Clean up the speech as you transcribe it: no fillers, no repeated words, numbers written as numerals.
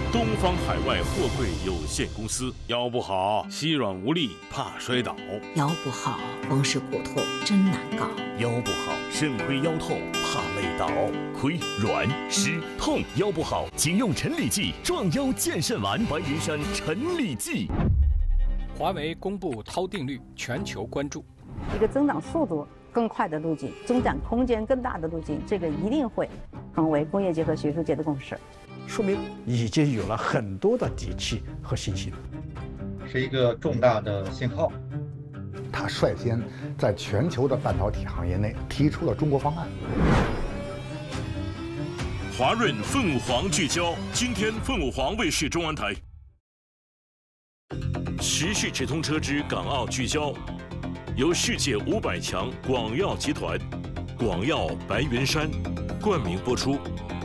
东方海外货柜有限公司。腰不好，膝软无力，怕摔倒； 腰不好，风湿骨痛真难搞； 腰不好，肾亏腰痛，怕累倒；亏、软、湿、痛，腰不好，请用陈李济壮腰健肾丸，白云山陈李济。 华为公布涛定律，全球关注。 一个增长速度更快的路径，增长空间更大的路径，这个一定会成为工业界和学术界的共识。 说明已经有了很多的底气和信心， 是一个重大的信号。 他率先在全球的半导体行业内提出了中国方案。 华润凤凰聚焦，今天凤凰卫视中文台。时事直通车之港澳聚焦，由世界500强广药集团、广药白云山冠名播出。